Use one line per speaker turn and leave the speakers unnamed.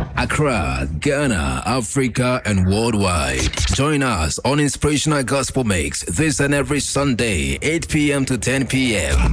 Accra, Ghana, Africa, and worldwide. Join us on Inspirational Gospel Mix this and every Sunday, 8 p.m. to 10 p.m.